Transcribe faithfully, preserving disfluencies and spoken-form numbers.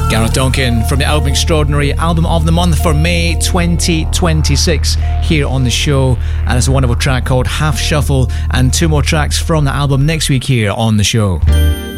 Gareth Duncan from the album Extraordinary, album of the month for May twenty twenty-six, here on the show. And it's a wonderful track called Half Shuffle, and two more tracks from the album next week here on the show.